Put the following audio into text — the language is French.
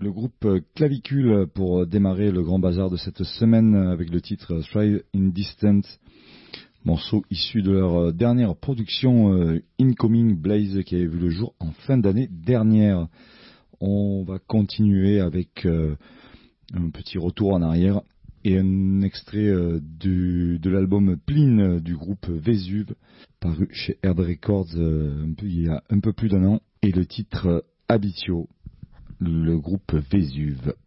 Le groupe Clavicule pour démarrer le grand bazar de cette semaine avec le titre Thrive in Distance, morceau issu de leur dernière production Incoming Blaze qui avait vu le jour en fin d'année dernière. On va continuer avec un petit retour en arrière et un extrait de l'album Pline du groupe Vésuve, paru chez Herd Records il y a un peu plus d'un an, et le titre Habitio, le groupe Vésuve.